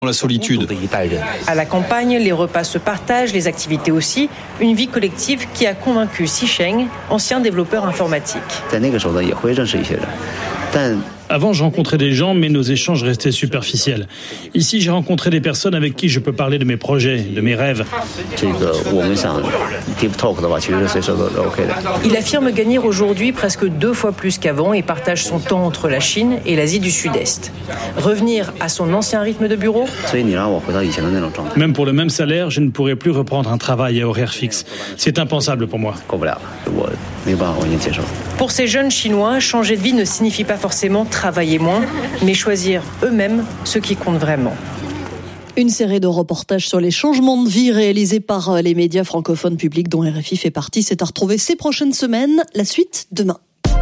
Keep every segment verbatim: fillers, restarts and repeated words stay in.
La solitude. À la campagne, les repas se partagent, les activités aussi. Une vie collective qui a convaincu Xi Sheng, ancien développeur informatique. Avant, je rencontrais des gens, mais nos échanges restaient superficiels. Ici, j'ai rencontré des personnes avec qui je peux parler de mes projets, de mes rêves. Il affirme gagner aujourd'hui presque deux fois plus qu'avant et partage son temps entre la Chine et l'Asie du Sud-Est. Revenir à son ancien rythme de bureau ? Même pour le même salaire, je ne pourrais plus reprendre un travail à horaire fixe. C'est impensable pour moi. Pour ces jeunes Chinois, changer de vie ne signifie pas forcément travailler moins, mais choisir eux-mêmes ce qui compte vraiment. Une série de reportages sur les changements de vie réalisés par les médias francophones publics dont R F I fait partie. C'est à retrouver ces prochaines semaines. La suite demain.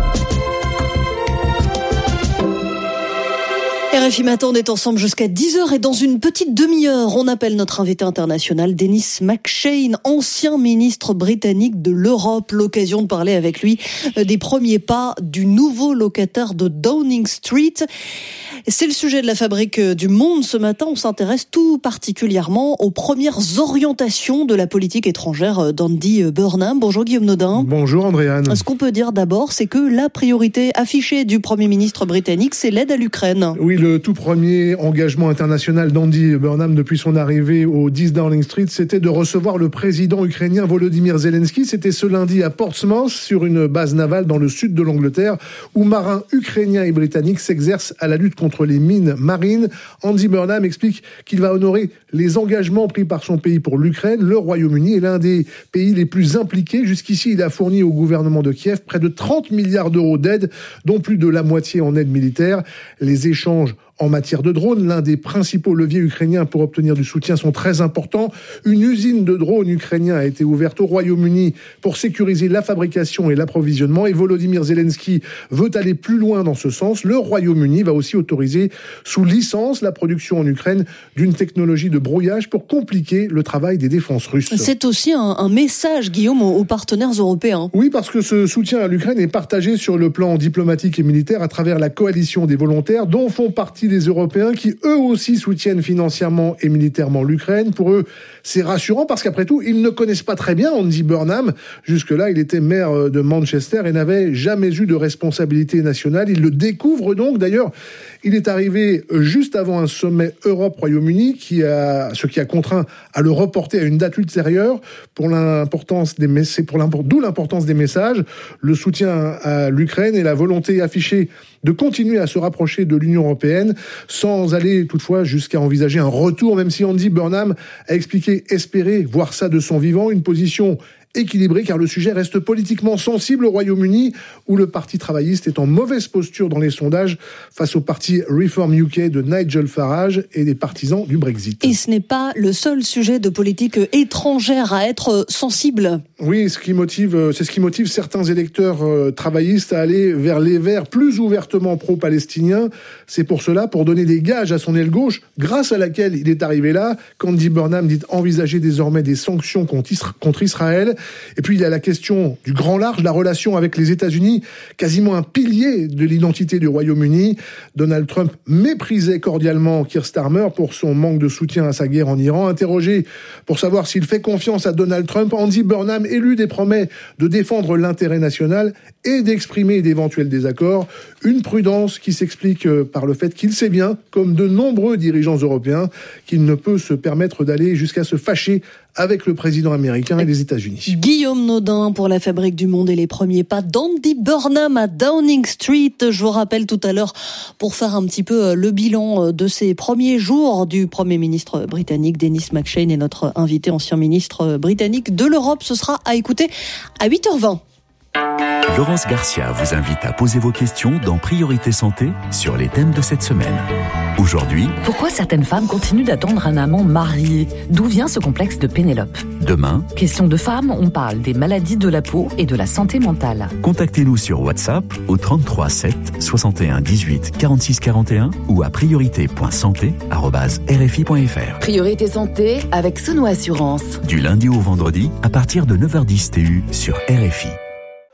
R F I Matin, on est ensemble jusqu'à dix heures et dans une petite demi-heure, on appelle notre invité international, Denis McShane, ancien ministre britannique de l'Europe. L'occasion de parler avec lui des premiers pas du nouveau locataire de Downing Street. C'est le sujet de la fabrique du Monde ce matin. On s'intéresse tout particulièrement aux premières orientations de la politique étrangère d'Andy Burnham. Bonjour Guillaume Nodin. Bonjour Andréane. Ce qu'on peut dire d'abord, c'est que la priorité affichée du Premier ministre britannique, c'est l'aide à l'Ukraine. Oui, le tout premier engagement international d'Andy Burnham depuis son arrivée au dix Downing Street, c'était de recevoir le président ukrainien Volodymyr Zelensky. C'était ce lundi à Portsmouth, sur une base navale dans le sud de l'Angleterre, où marins ukrainiens et britanniques s'exercent à la lutte contre les mines marines. Andy Burnham explique qu'il va honorer les engagements pris par son pays pour l'Ukraine. Le Royaume-Uni est l'un des pays les plus impliqués. Jusqu'ici, il a fourni au gouvernement de Kiev près de trente milliards d'euros d'aide, dont plus de la moitié en aide militaire. Les échanges en matière de drones, l'un des principaux leviers ukrainiens pour obtenir du soutien, sont très importants. Une usine de drones ukrainiens a été ouverte au Royaume-Uni pour sécuriser la fabrication et l'approvisionnement. Et Volodymyr Zelensky veut aller plus loin dans ce sens. Le Royaume-Uni va aussi autoriser sous licence la production en Ukraine d'une technologie de brouillage pour compliquer le travail des défenses russes. C'est aussi un, un message, Guillaume, aux partenaires européens. Oui, parce que ce soutien à l'Ukraine est partagé sur le plan diplomatique et militaire à travers la coalition des volontaires, dont font partie des Européens qui eux aussi soutiennent financièrement et militairement l'Ukraine. Pour eux, c'est rassurant parce qu'après tout, ils ne connaissent pas très bien Andy Burnham. Jusque-là, il était maire de Manchester et n'avait jamais eu de responsabilité nationale. Il le découvre donc. D'ailleurs, il est arrivé juste avant un sommet Europe-Royaume-Uni, qui a, ce qui a contraint à le reporter à une date ultérieure pour l'importance des messages, pour l'import, d'où l'importance des messages, le soutien à l'Ukraine et la volonté affichée de continuer à se rapprocher de l'Union européenne, sans aller toutefois jusqu'à envisager un retour, même si Andy Burnham a expliqué espérer voir ça de son vivant, une position équilibré, car le sujet reste politiquement sensible au Royaume-Uni, où le Parti travailliste est en mauvaise posture dans les sondages face au parti Reform U K de Nigel Farage et des partisans du Brexit. Et ce n'est pas le seul sujet de politique étrangère à être sensible. Oui, ce qui motive, c'est ce qui motive certains électeurs euh, travaillistes à aller vers les Verts plus ouvertement pro-palestiniens. C'est pour cela, pour donner des gages à son aile gauche, grâce à laquelle il est arrivé là, qu'Andy Burnham dit envisager désormais des sanctions contre Israël. Et puis il y a la question du grand large, la relation avec les États-Unis, quasiment un pilier de l'identité du Royaume-Uni. Donald Trump méprisait cordialement Keir Starmer pour son manque de soutien à sa guerre en Iran. Interrogé pour savoir s'il fait confiance à Donald Trump, Andy Burnham, élu, des promet de défendre l'intérêt national et d'exprimer d'éventuels désaccords. Une prudence qui s'explique par le fait qu'il sait bien, comme de nombreux dirigeants européens, qu'il ne peut se permettre d'aller jusqu'à se fâcher avec le président américain et les États-Unis. Guillaume Nodin pour la Fabrique du Monde et les premiers pas d'Andy Burnham à Downing Street. Je vous rappelle tout à l'heure, pour faire un petit peu le bilan de ces premiers jours du Premier ministre britannique, Denis McShane est notre invité, ancien ministre britannique de l'Europe. Ce sera à écouter à huit heures vingt. Laurence Garcia vous invite à poser vos questions dans Priorité Santé sur les thèmes de cette semaine. Aujourd'hui, pourquoi certaines femmes continuent d'attendre un amant marié ? D'où vient ce complexe de Pénélope ? Demain, question de femmes, on parle des maladies de la peau et de la santé mentale. Contactez-nous sur WhatsApp au trente-trois sept soixante et un dix-huit quarante-six quarante et un ou à priorité point santé arobase r f i point f r. Priorité Santé avec Sono Assurance. Du lundi au vendredi à partir de neuf heures dix T U sur R F I.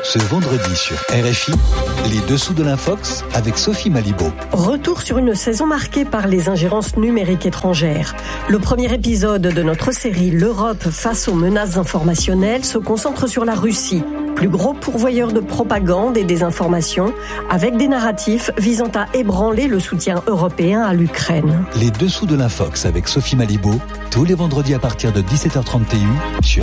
Ce vendredi sur R F I, les dessous de l'Infox avec Sophie Malibaud. Retour sur une saison marquée par les ingérences numériques étrangères. Le premier épisode de notre série L'Europe face aux menaces informationnelles se concentre sur la Russie, plus gros pourvoyeur de propagande et des informations, avec des narratifs visant à ébranler le soutien européen à l'Ukraine. Les dessous de l'Infox avec Sophie Malibaud, tous les vendredis à partir de dix-sept heures trente sur